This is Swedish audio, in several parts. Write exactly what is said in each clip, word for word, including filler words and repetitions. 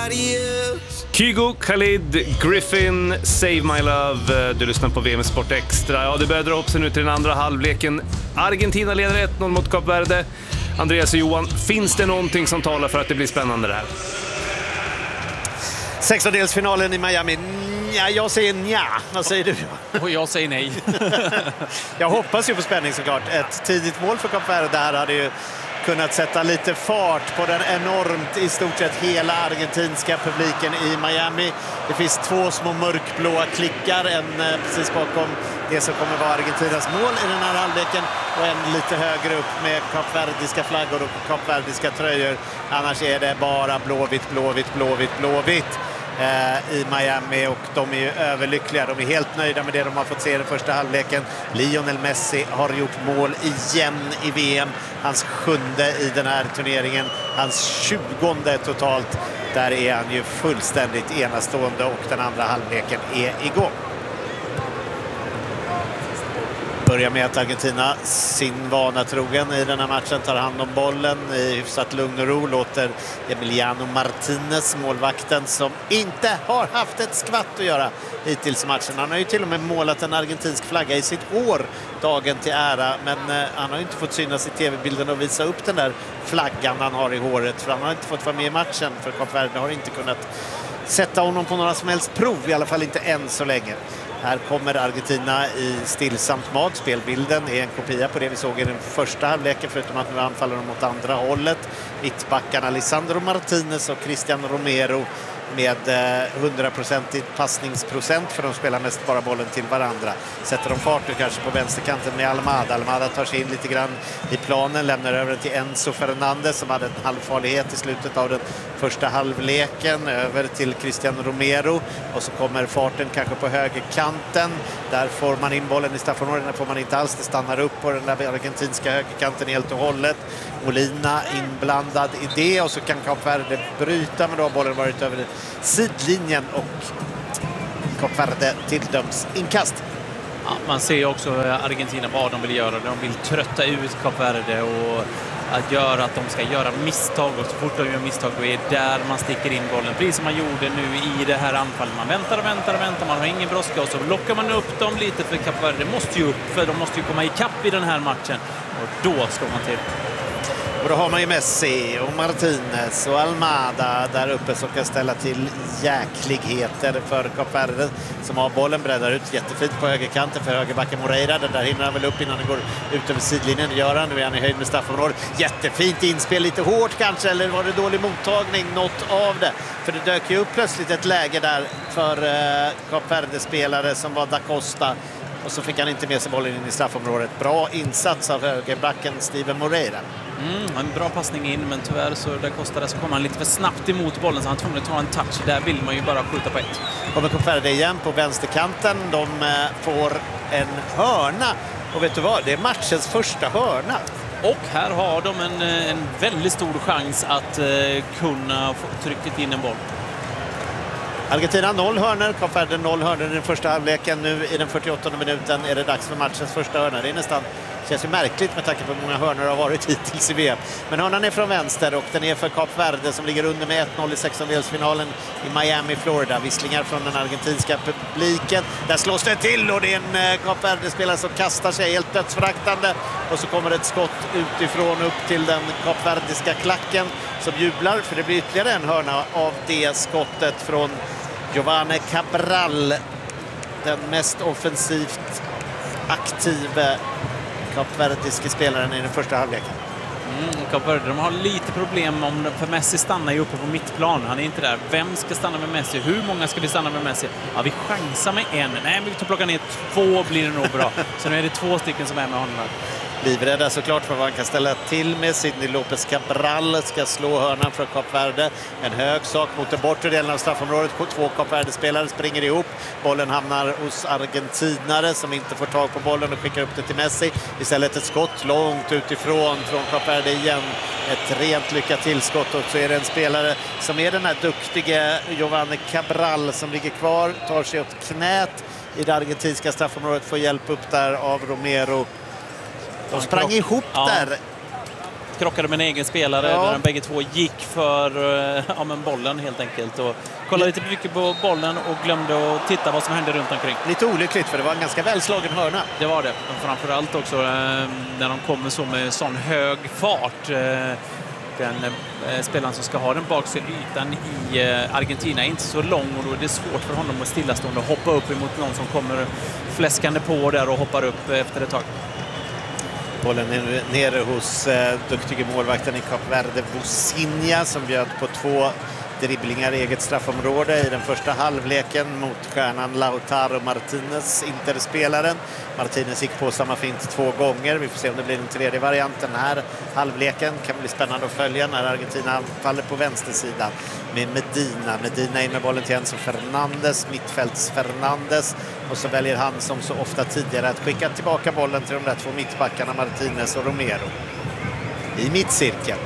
somebody else. Kygo, Khalid, Griffin, Save My Love. Du lyssnar på V M Sport Extra. Ja, det börjar dra upp sig nu till den andra halvleken. Argentina leder ett noll mot Kap Verde. Andreas och Johan, finns det någonting som talar för att det blir spännande det här? Sextondelsfinalen i Miami. Ja, jag säger nja. Vad säger du? Och jag säger nej. Jag hoppas ju på spänning såklart. Ett tidigt mål för Kap Verde där hade ju kunnat sätta lite fart på den enormt i stort sett hela argentinska publiken i Miami. Det finns två små mörkblåa klickar, en precis bakom det som kommer vara Argentinas mål i den här halvleken och en lite högre upp med kapverdiska flaggor och kapverdiska tröjor. Annars är det bara blåvitt, blåvitt, blåvitt, blåvitt i Miami och de är ju överlyckliga. De är helt nöjda med det de har fått se i den första halvleken. Lionel Messi har gjort mål igen i V M. Hans sjunde i den här turneringen. Hans tjugonde totalt. Där är han ju fullständigt enastående och den andra halvleken är igång. Börjar med att Argentina, sin vana trogen i den här matchen, tar hand om bollen i hyfsat lugn och ro. Låter Emiliano Martinez, målvakten, som inte har haft ett skvatt att göra hittills i matchen. Han har ju till och med målat en argentinsk flagga i sitt år, dagen till ära. Men eh, han har inte fått synas i tv-bilden och visa upp den där flaggan han har i håret. För han har inte fått vara med i matchen, för Kap Verde har inte kunnat sätta honom på några som helst prov, i alla fall inte än så länge. Här kommer Argentina i stillsamt mat. Spelbilden är en kopia på det vi såg i den första halvleken, förutom att nu anfaller de mot andra hållet. Mittbackarna Lisandro Martinez och Cristian Romero med hundraprocentig passningsprocent, för de spelar mest bara bollen till varandra. Sätter de fart nu kanske på vänsterkanten med Almada. Almada tar sig in lite grann i planen, lämnar över den till Enzo Fernandez som hade en halvfarlighet i slutet av den första halvleken. Över till Cristian Romero och så kommer farten kanske på högerkanten. Där får man in bollen i straffområdet, där får man inte alls. Det stannar upp på den där argentinska högerkanten helt och hållet. Molina inblandad i det och så kan Kap Verde bryta, men då har bollen varit över sidlinjen och Kap Verde tilldöms inkast. Ja, man ser ju också Argentina vad de vill göra. De vill trötta ut Kap Verde och att göra att de ska göra misstag, och så fort de gör misstag då är det där man sticker in bollen. Precis som man gjorde nu i det här anfallet. Man väntar och väntar och väntar, man har ingen brådska och så lockar man upp dem lite, för Kap Verde måste ju upp, för de måste ju komma i kapp i den här matchen och då slår man till. Och då har man ju Messi och Martinez och Almada där uppe som kan ställa till jäkligheter för Kap Verde, som har bollen, breddar ut jättefint på högerkanten för högerbacken Moreira. Den där hinner han väl upp innan den går ut över sidlinjen. Gör han. Nu är han i höjd med straffområdet. Jättefint inspel, lite hårt kanske, eller var det dålig mottagning? Något av det. För det dök ju upp plötsligt ett läge där för eh, Kap Verde-spelare som var Da Costa. Och så fick han inte med sig bollen in i straffområdet. Bra insats av högerbacken Steven Moreira. Mm, en bra passning in, men tyvärr så där kostade, så kom han lite för snabbt emot bollen så han tvungen att ta en touch. Där vill man ju bara skjuta på ett. Kommer Kap Verde igen på vänsterkanten. De eh, får en hörna. Och vet du vad? Det är matchens första hörna. Och här har de en, en väldigt stor chans att eh, kunna få trycket in en boll. Argentina noll hörnor, Kap Verde noll hörnor i den första halvleken. Nu i den fyrtioåttonde minuten är det dags för matchens första hörna. Det är nästan, känns ju märkligt med tanke på hur många hörnor har varit hittills i V M. Men hörnan är från vänster och den är för Kap Verde som ligger under med ett noll i sextondelsfinalen i Miami, Florida. Visslingar från den argentinska publiken. Där slås det till och det är en Kap Verde-spelare som kastar sig helt dödsföraktande. Och så kommer ett skott utifrån upp till den Kap Verdiska klacken som jublar, för det blir ytterligare en hörna av det skottet från Giovanni Cabral, den mest offensivt aktive kapverdiske spelaren i den första halvleken. Mm, Kap Verde, de har lite problem om, för Messi stannar ju uppe på mittplan. Han är inte där. Vem ska stanna med Messi? Hur många ska vi stanna med Messi? Ja, vi chansar med en. Nej, men vi tar plocka ner två, blir det nog bra. Så nu är det två stycken som är med honom här. Livrädda såklart för vad han kan ställa till med. Sidney Lopez Cabral ska slå hörnan för Kap Verde. En hög sak mot den bortre delen av straffområdet. Två Kap Verde-spelare springer ihop. Bollen hamnar hos argentinare som inte får tag på bollen och skickar upp det till Messi. Istället ett skott långt utifrån från Kap Verde igen. Ett rent lyckat tillskott, och så är det en spelare som är den här duktiga Giovanni Cabral som ligger kvar, tar sig åt knät i det argentinska straffområdet, får hjälp upp där av Romero. De sprang ihop ja. där. krockade med en egen spelare Ja. där de bägge två gick för ja, men bollen helt enkelt. Och kollade lite mycket på bollen och glömde att titta vad som hände runt omkring. Lite olyckligt för det var en ganska välslagen hörna. Det var det. Men framförallt också eh, när de kommer så med sån hög fart. Eh, den eh, spelaren som ska ha den bakre ytan i eh, Argentina är inte så lång och då är det svårt för honom att stillastående och hoppa upp emot någon som kommer fläskande på där och hoppar upp efter ett tag. Bollen är nere hos eh, duktige målvakten i Kap Verde, Bosinha, som bjöd på två dribblingar i eget straffområde i den första halvleken mot stjärnan Lautaro Martinez, Interspelaren. Martinez gick på samma fint två gånger. Vi får se om det blir en tredje variant den här halvleken. Kan bli spännande att följa när Argentina faller på vänstersidan med Medina. Medina in med bollen till Enzo Fernandes, mittfälts Fernandes. Och så väljer han som så ofta tidigare att skicka tillbaka bollen till de där två mittbackarna Martinez och Romero. I mittcirkeln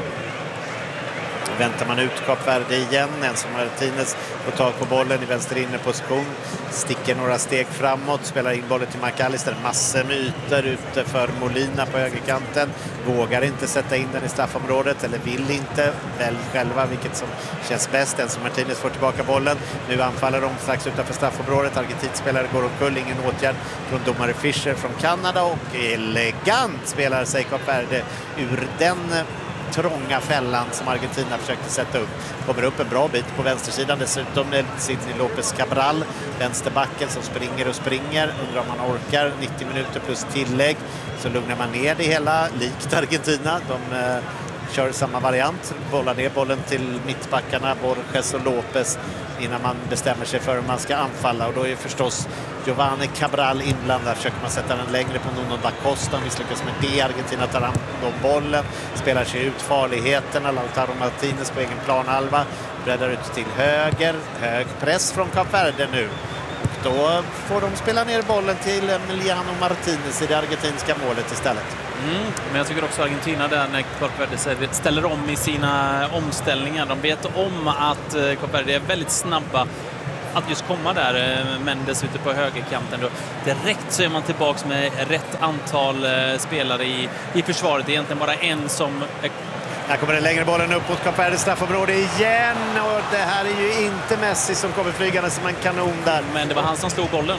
väntar man ut Kap Verde igen. Enzo Martinez får tag på bollen i vänster innerposition. Sticker några steg framåt. Spelar in bollen till McAllister. Massor med ytor ute för Molina på högerkanten. Vågar inte sätta in den i straffområdet. Eller vill inte. Välj själva vilket som känns bäst. Enzo Martinez får tillbaka bollen. Nu anfaller de strax utanför straffområdet. Argentinspelare går omkull. Ingen åtgärd från domare Fischer från Kanada. Och elegant spelar sig Kap Verde ur den trånga fällan som Argentina försökte sätta upp. Kommer upp en bra bit på vänstersidan. Dessutom är Sidney Lopez Cabral, vänsterbacken, som springer och springer. Undrar om man orkar. nittio minuter plus tillägg. Så lugnar man ner det hela, likt Argentina. De eh, kör samma variant. Bollar ner bollen till mittbackarna, Borges och Lopez, innan man bestämmer sig för hur man ska anfalla. Och då är förstås Giovanni Cabral inblandad. Försöker man sätta den längre på Nuno da Costa. Misslyckas med det. Argentina tar hand om bollen. Spelar sig ut farligheterna. Lautaro Martinez på egen planhalva. Breddar ut till höger. Hög press från Kap Verde nu. Och då får de spela ner bollen till Emiliano Martinez i det argentinska målet istället. Mm, men jag tycker också Argentina där när Kap Verde ställer om i sina omställningar. De vet om att Kap Verde är väldigt snabba att just komma där. Mendes ute på högerkanten. Då direkt så är man tillbaks med rätt antal spelare i, i försvaret. Det är egentligen bara en som... Här kommer den längre bollen upp mot Kap Verdes straffområde igen. Och det här är ju inte Messi som kommer flygande som en kanon där. Men det var han som slog bollen.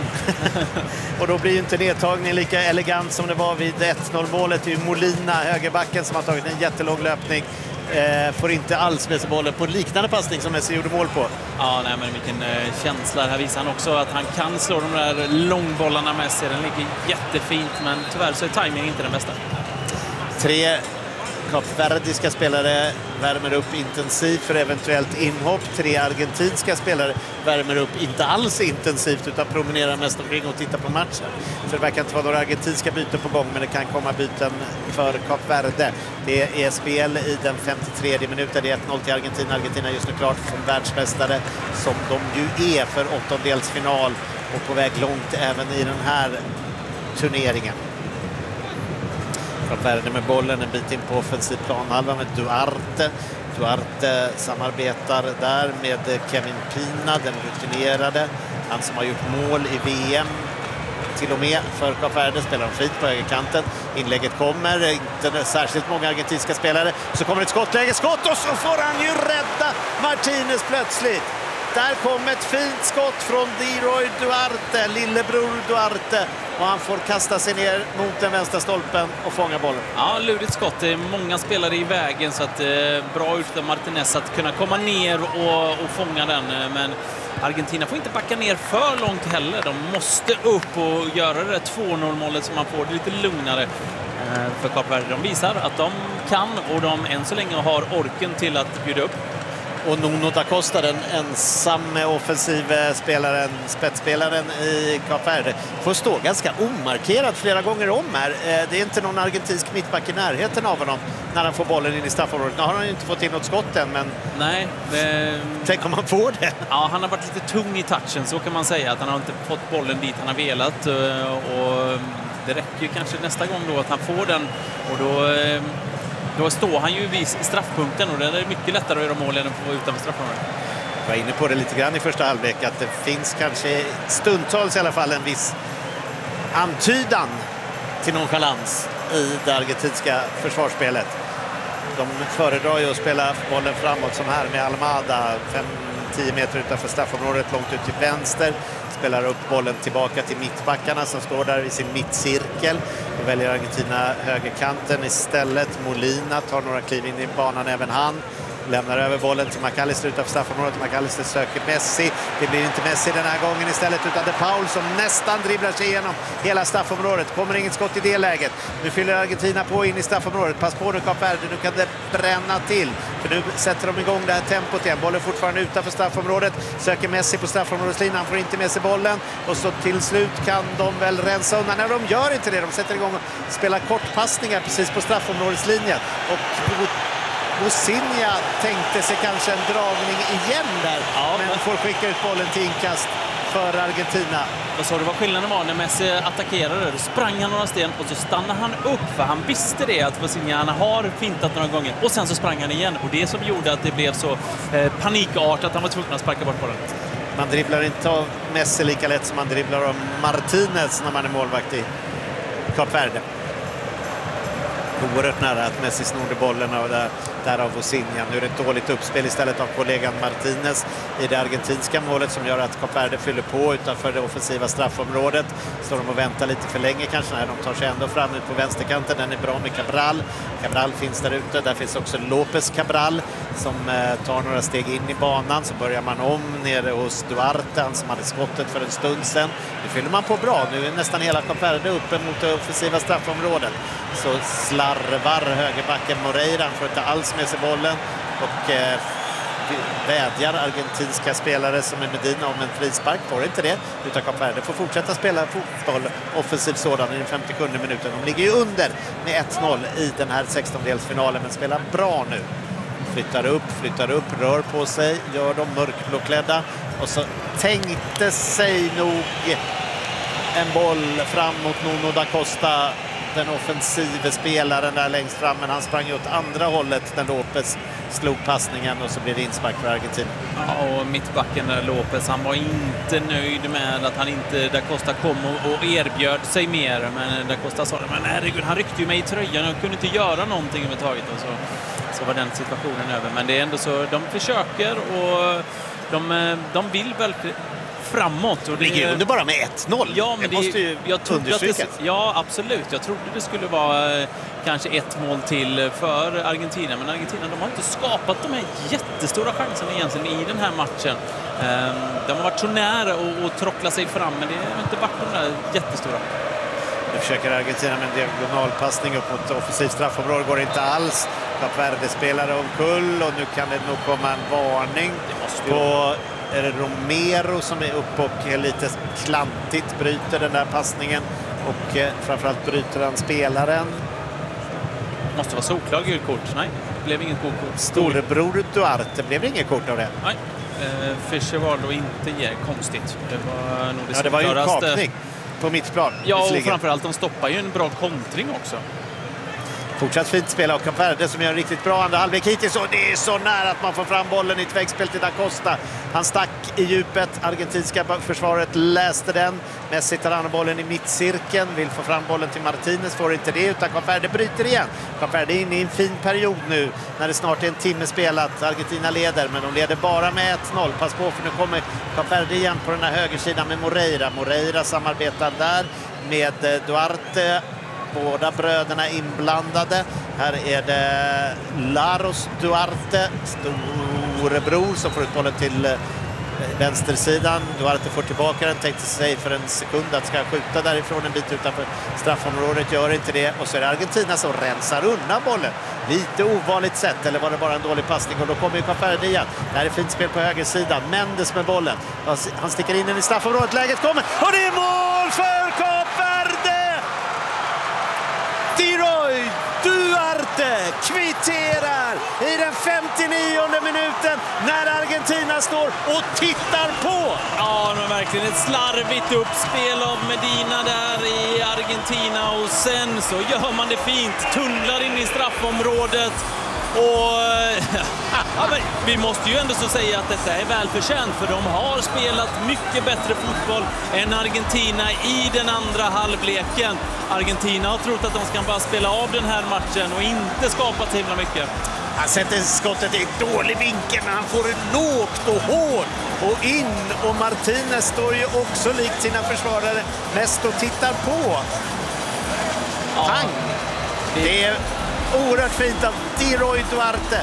Och då blir ju inte nedtagningen lika elegant som det var vid ett noll-målet. Det är ju Molina, högerbacken, som har tagit en jättelång löpning. Eh, får inte alls med sig bollen på en liknande passning som Messi gjorde mål på. Ja, nej, men vilken eh, känsla. Här visar han också att han kan slå de där långbollarna med sig. Den ligger jättefint, men tyvärr så är timingen inte den bästa. Tre kapverdiska spelare värmer upp intensivt för eventuellt inhopp. Tre argentinska spelare värmer upp inte alls intensivt utan promenerar mest omkring och tittar på matchen. Så det verkar inte vara några argentinska byten på gång, men det kan komma byten för Kap Verde. Det är spel i den femtiotredje minuten. Det är ett noll till Argentina. Argentina är just nu klart som världsmästare, som de ju är, för åttondelsfinal och på väg långt även i den här turneringen. Kap Verde med bollen en bit in på offensiv planhalva med Duarte. Duarte samarbetar där med Kevin Pina, den rutinerade. Han som har gjort mål i V M till och med för Kap Verde. Spelar de frit på högerkanten. Inlägget kommer, inte särskilt många argentinska spelare. Så kommer ett skottläge, skott, och så får han ju rädda Martinez plötsligt. Där kom ett fint skott från Diroy Duarte, lillebror Duarte. Och han får kasta sig ner mot den vänstra stolpen och fånga bollen. Ja, lurigt skott. Det är många spelare i vägen, så att eh, bra ut av Martinez att kunna komma ner och, och fånga den. Men Argentina får inte backa ner för långt heller. De måste upp och göra det där två noll-målet som man får det lite lugnare eh, för Kap Verde. De visar att de kan, och de än så länge har orken till att bjuda upp. Och Nuno da Costa, den ensamme offensiva spelaren, spetsspelaren i Kap Verde, får stå ganska omarkerad flera gånger om här. Det är inte någon argentinsk mittback i närheten av honom när han får bollen in i straffområdet. Nu har han inte fått in något skott än, men nej, eh... tänk om han får det. Ja, han har varit lite tung i touchen, så kan man säga. Att han har inte fått bollen dit han har velat. Och det räcker ju kanske nästa gång då att han får den. Och då... Då står han ju vid straffpunkten, och det är mycket lättare att göra mål än att få utanför straffområdet. Jag var inne på det lite grann i första halvlek, att det finns kanske stundtals i alla fall en viss antydan till nonchalans i det argentinska försvarsspelet. De föredrar ju att spela bollen framåt som här med Almada. fem tio meter utanför straffområdet, långt ut till vänster. Spelar upp bollen tillbaka till mittbackarna som står där i sin mittcirkel. Då väljer Argentina högerkanten istället. Molina tar några kliv in i banan även han. Lämnar över bollen till McAllister utanför straffområdet. McAllister söker Messi. Det blir inte Messi den här gången istället utan De Paul som nästan dribblar sig igenom hela straffområdet. Kommer inget skott i det läget. Nu fyller Argentina på in i straffområdet. Pass på nu Kap Verde. Nu kan det bränna till. För nu sätter de igång det här tempot igen. Bollen fortfarande utanför straffområdet. Söker Messi på straffområdeslinjen. Han får inte med sig bollen. Och så till slut kan de väl rensa undan. Nej, de gör inte det. De sätter igång och spelar kortpassningar precis på straffområdeslinjen. Och Bosinja tänkte sig kanske en dragning igen där, ja, men får skicka ut bollen till inkast för Argentina. Vad sa du vad skillnaden var när Messi attackerade? Då sprang han några sten och så stannade han upp för han visste det att Bosinja har fintat några gånger och sen så sprang han igen och det som gjorde att det blev så eh, panikartat att han var tvungen att sparka bort bollen. Man dribblar inte av Messi lika lätt som man dribblar av Martinez när man är målvakt i Kap Verde. Oerhört nära att Messi snodde bollen och där, där av Bosinja. Nu är det ett dåligt uppspel istället av kollegan Martinez i det argentinska målet som gör att Kap Verde fyller på utanför det offensiva straffområdet. Står de och väntar lite för länge kanske. Nej, de tar sig ändå fram ut på vänsterkanten. Den är bra med Cabral. Cabral finns där ute. Där finns också Lopez Cabral som eh, tar några steg in i banan. Så börjar man om nere hos Duarte, han som hade skottet för en stund sedan. Nu fyller man på bra. Nu är nästan hela Kap Verde uppe mot det offensiva straffområdet. Så slarvar högerbacken Moreira, han får inte alls med sig bollen och eh, vädjar argentinska spelare som är Medina om en frispark. Får inte det, utan Kap Verde får fortsätta spela fotboll, offensiv sådan i den femtiosjunde minuten. De ligger ju under med ett noll i den här sextondelsfinalen men spelar bra nu. Flyttar upp, flyttar upp, rör på sig, gör de mörkblåklädda och så tänkte sig nog en boll fram mot Nuno da Costa, den offensiva spelaren där längst fram, men han sprang åt andra hållet när Lopez slog passningen och så blir det inspark för Argentina. Ja, och mittbacken där Lopez, han var inte nöjd med att han inte, da Costa kom och, och erbjöd sig mer, men da Costa sa men herregud, han ryckte ju mig i tröjan och kunde inte göra någonting överhuvudtaget och så, så var den situationen över. Men det är ändå så, de försöker och de, de vill väl framåt. Och det ligger under bara med ett noll. Ja, men det, det måste ju jag understrykas. Det, ja, absolut. Jag trodde det skulle vara eh, kanske ett mål till för Argentina. Men Argentina, de har inte skapat de här jättestora chanserna egentligen i den här matchen. Eh, de har varit så nära att, att trockla sig fram, men det har inte varit de där jättestora. Nu försöker Argentina med en diagonalpassning upp mot offensivt straffområde. Går inte alls. Kap Verde spelare omkull och nu kan det nog komma en varning på... Är det Romero som är uppe och lite klantigt bryter den där passningen och eh, framförallt bryter han spelaren. Måste vara solklar gult kort. Nej, det blev inget gult kort. Storebror Duarte, blev det inget kort av det? Nej, eh, Fischer var då inte ge, konstigt. Det var nog det ja, det var ju en kapning på mittplan. Ja, och framförallt de stoppar ju en bra kontring också. Fortsatt fint spel av Kap Verde som gör en riktigt bra andra halvlek hittills och det är så nära att man får fram bollen i ett vägspel till da Costa. Han stack i djupet, argentinska försvaret läste den. Messi tar an bollen i mittcirkeln, vill få fram bollen till Martinez, får inte det utan Kap Verde bryter igen. Kap Verde är inne i en fin period nu när det snart är en timme spelat. Argentina leder, men de leder bara med ett noll. Pass på för nu kommer Kap Verde igen på den här högersidan med Moreira. Moreira samarbetar där med Duarte. Båda bröderna inblandade. Här är det Laros Duarte, storebror, som får ut bollen till vänstersidan. Duarte får tillbaka den, tänkte sig för en sekund att ska skjuta därifrån en bit utanför straffområdet, gör inte det. Och så är det Argentina som rensar undan bollen. Lite ovanligt sätt, eller var det bara en dålig passning? Och då kommer ju Kap Verde igen. Det här är fint spel på högersidan. Mendes med bollen. Han sticker in den i straffområdet, läget kommer. Och det är mål för Kap Verde! Leroy Duarte kvitterar i den femtionionde minuten när Argentina står och tittar på. Ja, det var verkligen ett slarvigt uppspel av Medina där i Argentina och sen så gör man det fint. Tunnlar in i straffområdet Och ja, men vi måste ju ändå så säga att detta är välförtjänt, för de har spelat mycket bättre fotboll än Argentina i den andra halvleken. Argentina har trott att de ska bara spela av den här matchen och inte skapa till himla mycket. Han sätter skottet i dålig vinkel, men han får det lågt och hårt och in. Och Martinez står ju också likt sina försvarare mest och tittar på. Ja, Pang! det... det är oerhört fint av Diroy Duarte.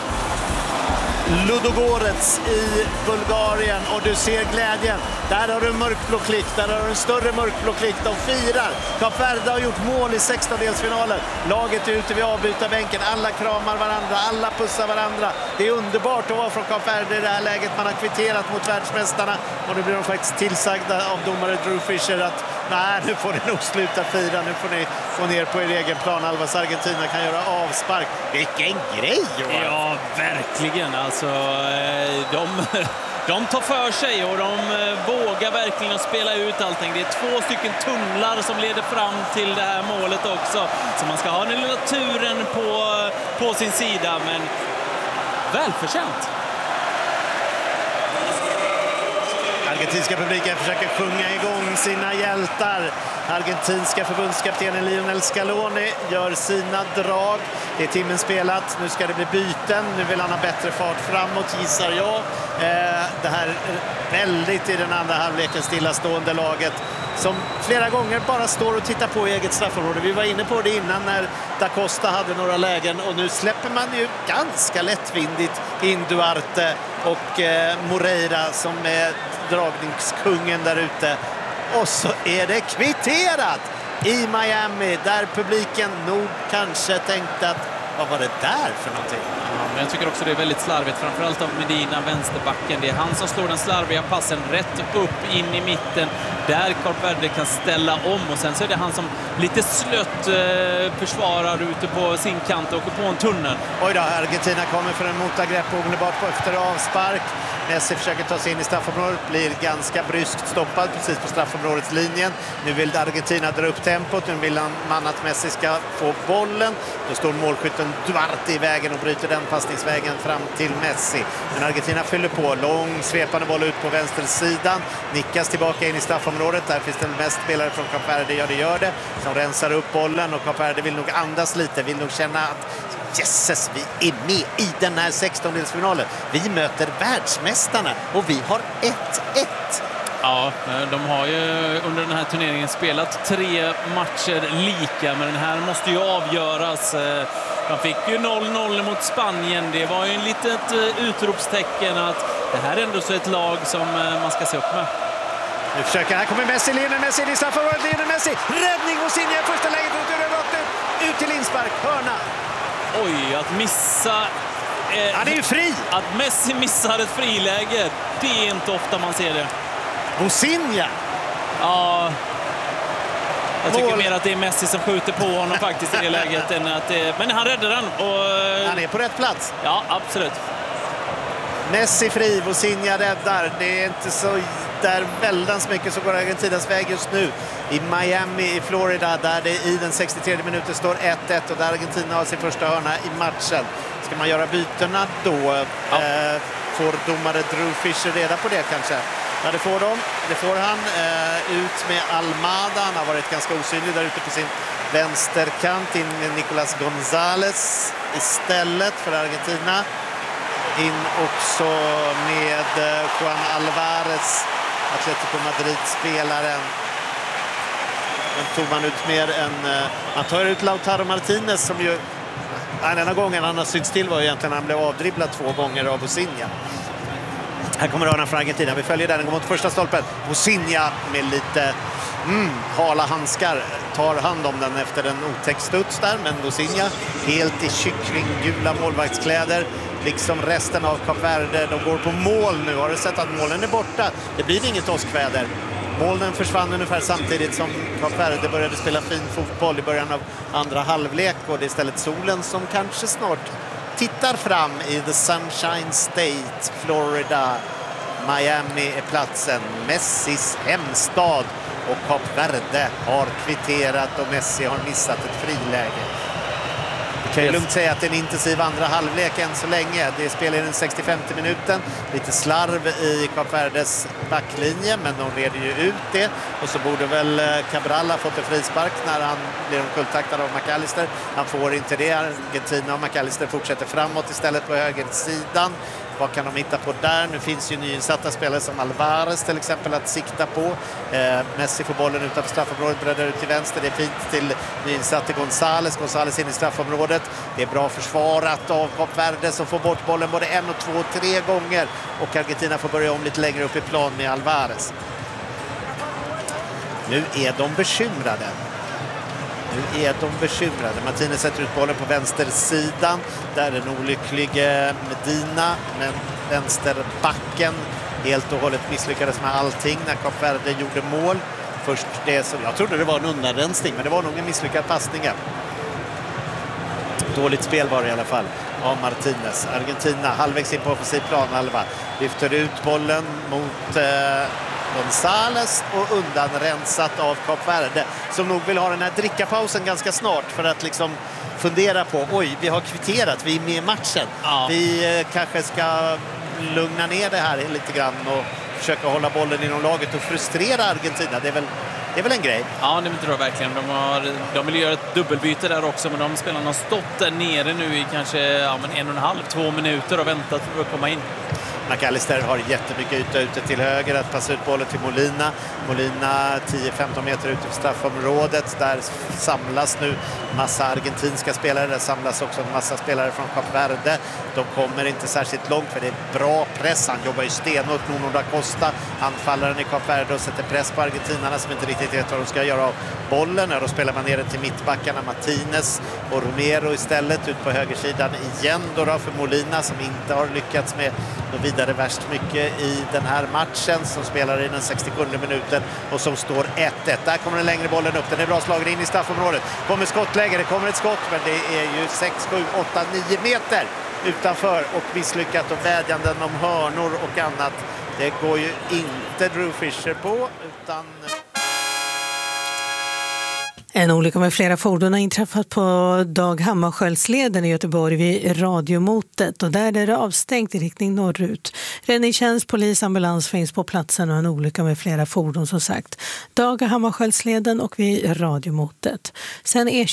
Ludogorets i Bulgarien, och du ser glädjen. Där har du en mörkblå klick, där har du en större mörkblå klick. De firar. Kap Verde har gjort mål i sextondelsfinalen. Laget är ute vid avbytarbänken. Alla kramar varandra, alla pussar varandra. Det är underbart att vara från Kap Verde i det här läget. Man har kvitterat mot världsmästarna, och nu blir de faktiskt tillsagda av domare Drew Fisher att nej, nu får ni nog sluta fira. Nu får ni gå ner på er egen plan. Alvas Argentina kan göra avspark. Vilken grej, Johan! Ja, verkligen. Alltså, de, de tar för sig och de vågar verkligen spela ut allting. Det är två stycken tunnlar som leder fram till det här målet också. Så man ska ha den lilla turen på, på sin sida, men välförtjänt. Argentinska publiken försöker sjunga igång sina hjältar. Argentinska förbundskaptenen Lionel Scaloni gör sina drag. Det är timmen spelat. Nu ska det bli byten. Nu vill han ha bättre fart framåt, gissar jag. Eh, det här väldigt i den andra halvleken stillastående laget som flera gånger bara står och tittar på eget straffområde. Vi var inne på det innan när Da Costa hade några lägen, och nu släpper man ju ganska lättvindigt in Duarte och eh, Moreira som är dragningskungen där ute. Och så är det kvitterat i Miami, där publiken nog kanske tänkte att vad var det där för någonting? Ja, men jag tycker också det är väldigt slarvigt, framförallt av Medina, vänsterbacken. Det är han som slår den slarviga passen rätt upp in i mitten, där Kap Verde kan ställa om, och sen så är det han som lite slött eh, försvarar ute på sin kant och åker på en tunnel. Oj då, Argentina kommer för en motagrepp omedelbart på efter avspark. Messi försöker ta sig in i straffområdet, blir ganska bryskt stoppad precis på straffområdets linjen. Nu vill Argentina dra upp tempot, nu vill man att Messi ska få bollen. Då står målskytten Duarte i vägen och bryter den passningsvägen fram till Messi. Men Argentina fyller på, lång svepande boll ut på vänstersidan. Nickas tillbaka in i straffområdet, där finns det mest spelare från Kap Verde, ja det gör det, som rensar upp bollen, och Kap Verde vill nog andas lite, vill nog känna att jesses, vi är med i den här sextondelsfinalen. Vi möter världsmästarna och vi har ett ett. Ja, de har ju under den här turneringen spelat tre matcher lika, men den här måste ju avgöras. De fick ju noll noll mot Spanien. Det var ju en litet utropstecken att det här är ändå så ett lag som man ska se upp med. Nu försöker, här kommer Messi, Lionel Messi i straffområdet, Lionel Messi, räddning och Sinja i första läget, ut, ut till inspark, hörna. Oj, att missa... Eh, Han är ju fri! Att Messi missar ett friläge, det är inte ofta man ser det. Bosinja! Ja... Jag tycker Mål. mer att det är Messi som skjuter på honom faktiskt i det läget. Än att det, men han räddar den. Och, han är på rätt plats. Ja, absolut. Messi fri, Bosinja räddar. Det är inte så där väldans mycket så går Argentinas väg just nu. I Miami i Florida, där det i den sextiotredje minuten står ett ett och där Argentina har sin första hörna i matchen. Ska man göra bytena då? Ja. Eh, får domare Drew Fisher reda på det kanske? Ja, det får de. Det får han. Eh, ut med Almada. Han har varit ganska osynlig där ute på sin vänsterkant. In med Nicolas González istället för Argentina. In också med Juan Alvarez, Atletico Madrid-spelaren. Men tog man ut mer än... Man tar ut Lautaro Martinez som ju... Den ena gången han har synts till var ju egentligen när han blev avdribblad två gånger av Bosinja. Här kommer hörnan från Argentina. Vi följer den, går mot första stolpen. Bosinja med lite mm, hala handskar tar hand om den efter en otäck studs där. Men Bosinja helt i kycklinggula målvaktskläder. Liksom resten av Kap Verde. De går på mål nu. Har du sett att målen är borta? Det blir inget åskväder. Målen försvann ungefär samtidigt som Kap Verde började spela fin fotboll i början av andra halvlek. Och det är istället solen som kanske snart tittar fram i The Sunshine State, Florida. Miami är platsen, Messis hemstad. Och Kap Verde har kvitterat och Messi har missat ett friläge. kan ju lugnt säga att det är en intensiv andra halvlek än så länge. Det spelar i den sextiofemte minuten. Lite slarv i Kap Verdes backlinje, men de reder ju ut det. Och så borde väl Cabral ha fått en frispark när han blir omkulltaktad av McAllister. Han får inte det. Argentina och McAllister fortsätter framåt istället på högersidan. Vad kan de hitta på där? Nu finns ju nyinsatta spelare som Alvarez till exempel att sikta på. Eh, Messi får bollen utanför straffområdet, breddar ut till vänster. Det är fint till nyinsatte González. González in i straffområdet. Det är bra försvarat av Kap Verde som får bort bollen både en och två, tre gånger. Och Argentina får börja om lite längre upp i plan med Alvarez. Nu är de bekymrade. Nu är de bekymrade. Martinez sätter ut bollen på vänstersidan. Där är en olycklig Medina. Men vänsterbacken helt och hållet misslyckades med allting när Kap Verde gjorde mål. Först det som jag trodde det var en undanrensning, men det var nog en misslyckad passning. Dåligt spel var det i alla fall av Martinez. Argentina halvvägs in på offensiv plan halva. Lyfter ut bollen mot eh, González och undanrensat av Kap Verde som nog vill ha den här drickapausen ganska snart för att liksom fundera på, oj, vi har kvitterat, vi är med i matchen. Ja. Vi eh, kanske ska lugna ner det här lite grann och försöka hålla bollen inom laget och frustrera Argentina. Det är väl, det är väl en grej. Ja, det tror jag verkligen. De, har, de vill göra ett dubbelbyte där också, men de spelarna har stått där nere nu i kanske ja, men en och en halv, två minuter och väntat för att komma in. McAllister har jättemycket yta ute till höger att passa ut bollen till Molina. Molina tio femton meter ut i straffområdet. Där samlas nu massa argentinska spelare. Där samlas också en massa spelare från Kap Verde. De kommer inte särskilt långt för det är bra press. Han jobbar ju stenhårt. Nuno da Costa, anfallaren i Kap Verde, och sätter press på argentinarna som inte riktigt vet vad de ska göra av bollen. Och då spelar man ner den till mittbackarna Martinez och Romero istället ut på högersidan igen då, då för Molina som inte har lyckats med vidare värst mycket i den här matchen, som spelar i den sextiosjunde minuten och som står ett ett. Där kommer den längre bollen upp. Den är bra slagen in i straffområdet. Kommer skottläge, det kommer ett skott, men det är ju sex, sju, åtta, nio meter utanför och misslyckat och vädjanden om hörnor och annat. Det går ju inte Drew Fisher på, utan... En olycka med flera fordon har inträffat på Dag Hammarskjöldsleden i Göteborg vid Radiomotet, och där är det avstängt i riktning norrut. Räddningstjänst, polis, ambulans finns på platsen och en olycka med flera fordon som sagt. Dag Hammarskjöldsleden och vid Radiomotet. Sen är